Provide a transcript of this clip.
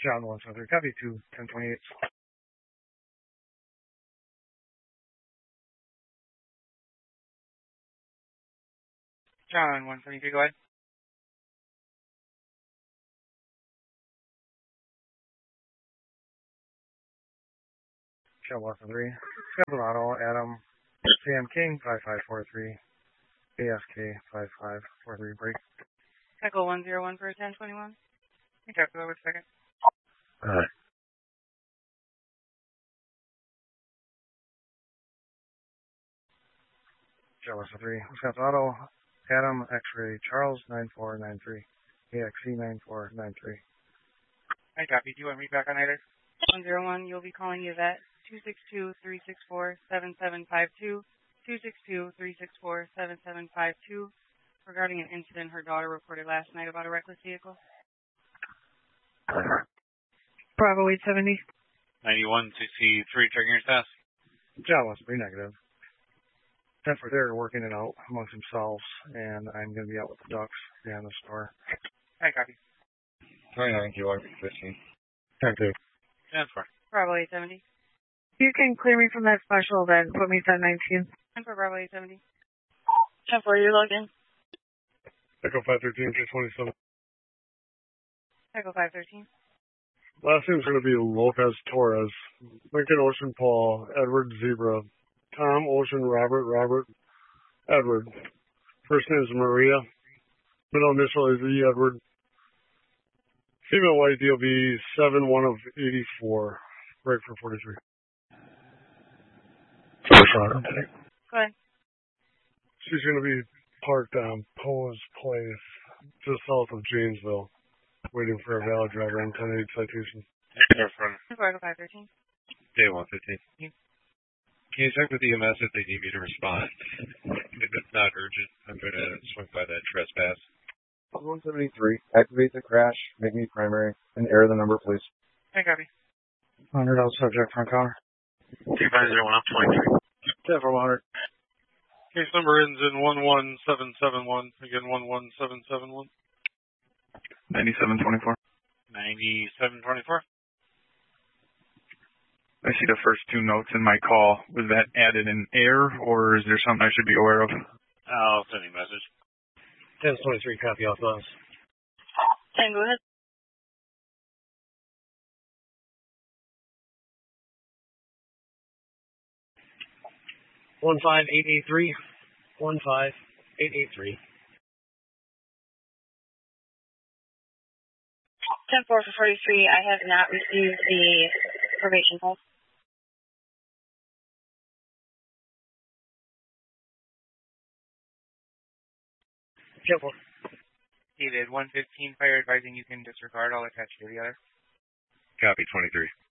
John 173, copy 21028. John 173, go ahead. John 173, Schedule Auto, Adam, Sam King 5543, ASK 5543, break. Echo 101 for 1021. Can you talk about it a second? Alright. John 173, Wisconsin Auto, Adam, X-Ray, Charles 9493, AXC 9493. I copy. Do you want me back on either? 101, you'll be calling Yvette 262-364-7752, 262-364-7752, regarding an incident her daughter reported last night about a reckless vehicle. Bravo 870. 9163, checking your status. John 173, negative. 10 for they're working it out amongst themselves, and I'm going to be out with the ducks behind the store. I copy. 29 kilo 15. 10-2. 10-4. Bravo 870. You can clear me from that special event. Put me at 19. 10 for Bravo 870. 10-4, you're logged in. Echo 513, K27. Echo 513. Last name's going to be Lopez Torres. Lincoln Ocean Paul, Edward Zebra, Tom Ocean Robert Edward. First name is Maria. Middle initial is E. Edward. Female white DOB 71 of 84. Break for 43. First runner. Go ahead. She's going to be parked on Poe's Place, just south of Janesville, waiting for a valid driver on 10-8 citation. First runner. Echo 513. Day 115. Can you check with EMS if they need me to respond? If it's not urgent, I'm going to swing by that trespass. 173. Activate the crash, make me primary, and error the number, please. I copy. 100 out subject front counter. 2501 up 23. 10 for 100. Case number ends in 11771. Again, 11771. 9724. 9724. I see the first two notes in my call. Was that added in error, or is there something I should be aware of? I'll send you a message. 10-23, copy off those. 10, go ahead. One 15883. 15883. 10-4 for 43. I have not received the probation pulse. Careful. David 115, fire advising you can disregard. I'll attach to the other. Copy 23.